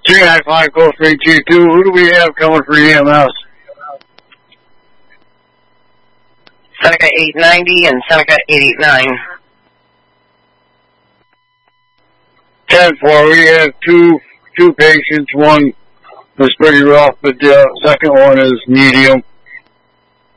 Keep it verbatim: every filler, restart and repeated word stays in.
three nine five, call three two two. Who do we have coming for E M S? Seneca eight ninety and Seneca eight eighty-nine. ten four, we have two two patients. One is pretty rough, but the second one is medium.